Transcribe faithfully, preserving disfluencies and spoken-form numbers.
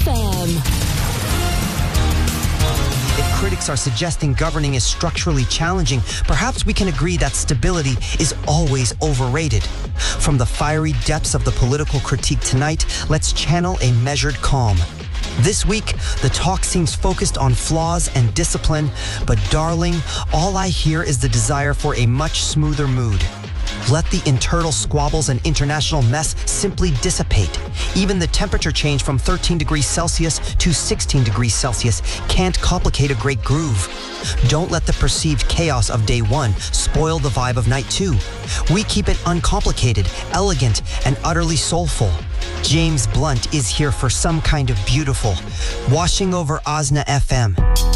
F M. If critics are suggesting governing is structurally challenging, perhaps we can agree that stability is always overrated. From the fiery depths of the political critique tonight, let's channel a measured calm. This week, the talk seems focused on flaws and discipline, but darling, all I hear is the desire for a much smoother mood. Let the internal squabbles and international mess simply dissipate. Even the temperature change from thirteen degrees Celsius to sixteen degrees Celsius can't complicate a great groove. Don't let the perceived chaos of day one spoil the vibe of night two. We keep it uncomplicated, elegant, and utterly soulful. James Blunt is here for some kind of beautiful. Washing over Osna F M.